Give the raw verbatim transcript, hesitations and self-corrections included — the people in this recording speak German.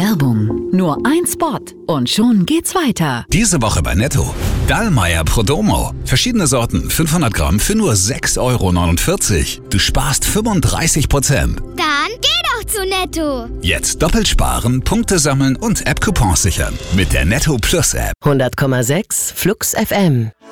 Werbung. Nur ein Spot und schon geht's weiter. Diese Woche bei Netto. Dallmayr Prodomo. Verschiedene Sorten, fünfhundert Gramm für nur sechs Euro neunundvierzig. Du sparst fünfunddreißig Prozent. Dann geh doch zu Netto. Jetzt doppelt sparen, Punkte sammeln und App-Coupons sichern. Mit der Netto Plus App. hundert Komma sechs Flux F M.